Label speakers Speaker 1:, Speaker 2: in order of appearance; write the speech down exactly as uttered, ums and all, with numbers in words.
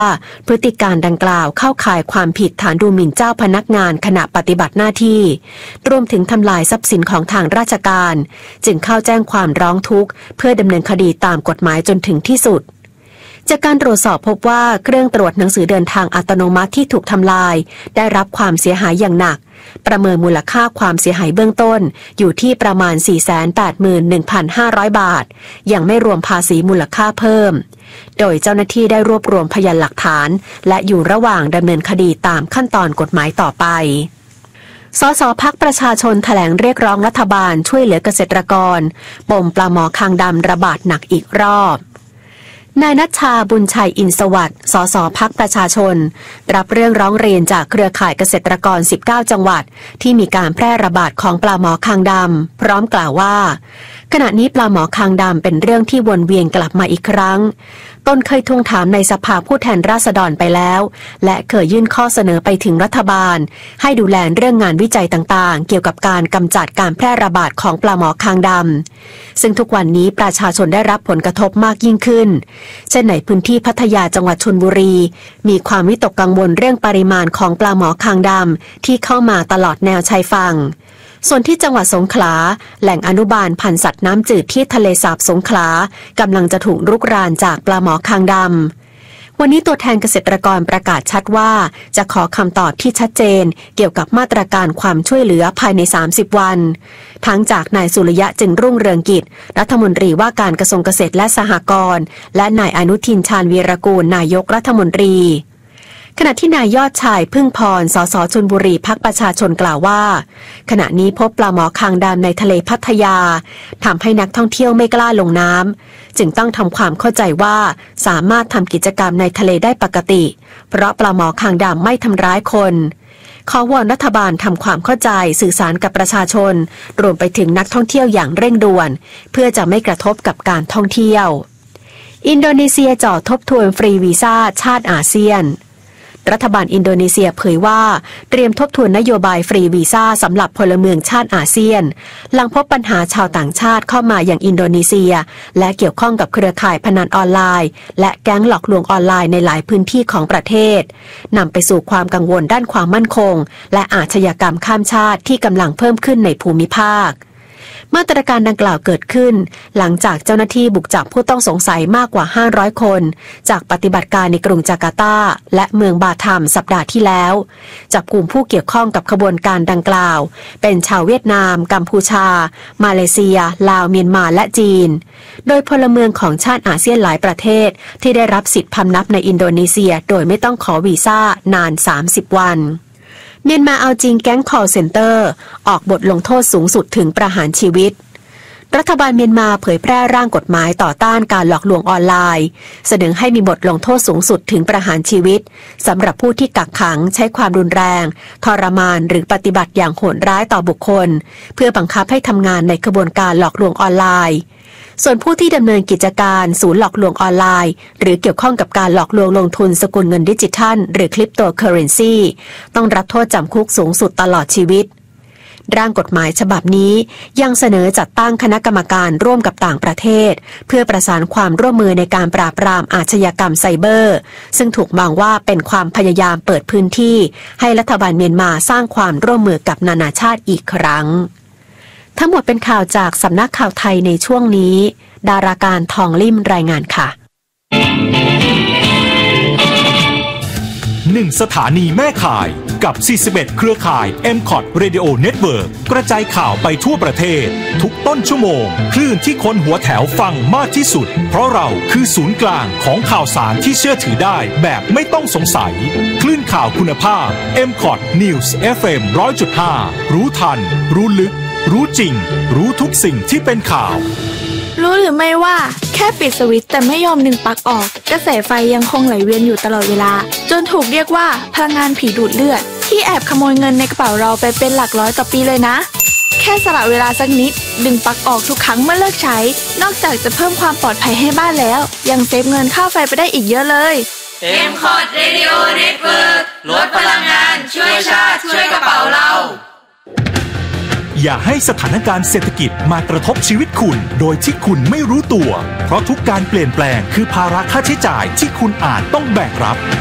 Speaker 1: พฤติการดังกล่าวเข้าข่ายความผิดฐานดูหมิ่นเจ้าพนักงานขณะปฏิบัติหน้าที่รวมถึงทำลายทรัพย์สินของทางราชการจึงเข้าแจ้งความร้องทุกข์เพื่อดำเนินคดีตามกฎหมายจนถึงที่สุดจากการตรวจสอบพบว่าเครื่องตรวจหนังสือเดินทางอัตโนมัติที่ถูกทำลายได้รับความเสียหายอย่างหนักประเมินมูลค่าความเสียหายเบื้องต้นอยู่ที่ประมาณ สี่แสนแปดหมื่นหนึ่งพันห้าร้อย บาทยังไม่รวมภาษีมูลค่าเพิ่มโดยเจ้าหน้าที่ได้รวบรวมพยานหลักฐานและอยู่ระหว่างดำเนินคดีตามขั้นตอนกฎหมายต่อไปสสพรรคประชาชนแถลงเรียกร้องรัฐบาลช่วยเหลือเกษตรกรปมปลาหมอคางดำระบาดหนักอีกรอบนายณัชชาบุญชัยอินทร์สวัสดิ์สสพรรคประชาชนรับเรื่องร้องเรียนจากเครือข่ายเกษตรกรสิบเก้าจังหวัดที่มีการแพร่ระบาดของปลาหมอคางดำพร้อมกล่าวว่าขณะนี้ปลาหมอคางดำเป็นเรื่องที่วนเวียนกลับมาอีกครั้งตนเคยทวงถามในสภาผู้แทนราษฎรไปแล้วและเคยยื่นข้อเสนอไปถึงรัฐบาลให้ดูแลเรื่องงานวิจัยต่างๆเกี่ยวกับการกำจัดการแพร่ระบาดของปลาหมอคางดำซึ่งทุกวันนี้ประชาชนได้รับผลกระทบมากยิ่งขึ้นเช่นในพื้นที่พัทยาจังหวัดชลบุรีมีความวิตกกังวลเรื่องปริมาณของปลาหมอคางดำที่เข้ามาตลอดแนวชายฝั่งส่วนที่จังหวัดสงขลาแหล่งอนุบาลพันธุ์สัตว์น้ำจืดที่ทะเลสาบสงขลากำลังจะถูกรุกรานจากปลาหมอคางดำวันนี้ตัวแทนเกษตรกรประกาศชัดว่าจะขอคำตอบที่ชัดเจนเกี่ยวกับมาตรการความช่วยเหลือภายในสามสิบวันทั้งจากนายสุริยะจึงรุ่งเรืองกิจรัฐมนตรีว่าการกระทรวงเกษตรและสหกรณ์และนายอนุทินชาญวีรกูลนายกรัฐมนตรีขณะที่นายยอดชายพึ่งพรสสชลบุรีพรรคประชาชนกล่าวว่าขณะนี้พบปลาหมอคางดำในทะเลพัทยาทำให้นักท่องเที่ยวไม่กล้าลงน้ำจึงต้องทำความเข้าใจว่าสามารถทำกิจกรรมในทะเลได้ปกติเพราะปลาหมอคางดำไม่ทำร้ายคนขอวอนรัฐบาลทำความเข้าใจสื่อสารกับประชาชนรวมไปถึงนักท่องเที่ยวอย่างเร่งด่วนเพื่อจะไม่กระทบกับการท่องเที่ยวอินโดนีเซียจ่อทบทวนฟรีวีซ่าชาติอาเซียนรัฐบาลอินโดนีเซียเผยว่าเตรียมทบทวนนโยบายฟรีวีซ่าสำหรับพลเมืองชาติอาเซียนหลังพบปัญหาชาวต่างชาติเข้ามาอย่างอินโดนีเซียและเกี่ยวข้องกับเครือข่ายพนันออนไลน์และแก๊งหลอกลวงออนไลน์ในหลายพื้นที่ของประเทศนำไปสู่ความกังวลด้านความมั่นคงและอาชญากรรมข้ามชาติที่กำลังเพิ่มขึ้นในภูมิภาคมาตรการดังกล่าวเกิดขึ้นหลังจากเจ้าหน้าที่บุกจับผู้ต้องสงสัยมากกว่าห้าร้อยคนจากปฏิบัติการในกรุงจาการ์ตาและเมืองบาทัมสัปดาห์ที่แล้วจับกลุ่มผู้เกี่ยวข้องกับขบวนการดังกล่าวเป็นชาวเวียดนามกัมพูชามาเลเซียลาวเมียนมาและจีนโดยพลเมืองของชาติอาเซียนหลายประเทศที่ได้รับสิทธิพำนักในอินโดนีเซียโดยไม่ต้องขอวีซ่านานสามสิบวันเมียนมาเอาจริงแก๊ง call center ออกบทลงโทษสูงสุดถึงประหารชีวิตรัฐบาลเมียนมาเผยแพร่ร่างกฎหมายต่อต้านการหลอกลวงออนไลน์เสนอให้มีบทลงโทษสูงสุดถึงประหารชีวิตสำหรับผู้ที่กักขังใช้ความรุนแรงทรมานหรือปฏิบัติอย่างโหดร้ายต่อบุคคลเพื่อบังคับให้ทำงานในขบวนการหลอกลวงออนไลน์ส่วนผู้ที่ดำเนินกิจการศูนย์หลอกลวงออนไลน์หรือเกี่ยวข้องกับการหลอกลวงลงทุนสกุลเงินดิจิทัลหรือคริปโตเคอเรนซีต้องรับโทษจำคุกสูงสุดตลอดชีวิตร่างกฎหมายฉบับนี้ยังเสนอจัดตั้งคณะกรรมการร่วมกับต่างประเทศเพื่อประสานความร่วมมือในการปราบปรามอาชญากรรมไซเบอร์ซึ่งถูกมองว่าเป็นความพยายามเปิดพื้นที่ให้รัฐบาลเมียนมาสร้างความร่วมมือกับนานาชาติอีกครั้งทั้งหมดเป็นข่าวจากสำนักข่าวไทยในช่วงนี้ดาราการทองลิ่มรายงานค่ะ
Speaker 2: หนึ่งสถานีแม่ข่ายกับสี่สิบเอ็ดเครือข่าย เอ็ม คอท Radio Network กระจายข่าวไปทั่วประเทศทุกต้นชั่วโมงคลื่นที่คนหัวแถวฟังมากที่สุดเพราะเราคือศูนย์กลางของข่าวสารที่เชื่อถือได้แบบไม่ต้องสงสัยคลื่นข่าวคุณภาพ เอ็ม คอท News เอฟ เอ็ม หนึ่งร้อยจุดห้า รู้ทันรู้ลึกรู้จริงรู้ทุกสิ่งที่เป็นข่าว
Speaker 3: รู้หรือไม่ว่าแค่ปิดสวิตช์แต่ไม่ยอมดึงปลั๊กออกกระแสไฟยังคงไหลเวียนอยู่ตลอดเวลาจนถูกเรียกว่าพลังงานผีดูดเลือดที่แอบขโมยเงินในกระเป๋าเราไปเป็นหลักร้อยต่อปีเลยนะแค่สละเวลาสักนิดดึงปลั๊กออกทุกครั้งเมื่อเลิกใช้นอกจากจะเพิ่มความปลอดภัยให้บ้านแล้วยังเซฟเงินค่าไฟไปได้อีกเยอะเลย
Speaker 4: เอ็ม คอท Radio Network ลดพลังงานช่วยชาติช่วยกระเป๋าเรา
Speaker 2: อย่าให้สถานการณ์เศรษฐกิจมากระทบชีวิตคุณโดยที่คุณไม่รู้ตัวเพราะทุกการเปลี่ยนแปลงคือภาระค่าใช้จ่ายที่คุณอาจต้องแบกรับ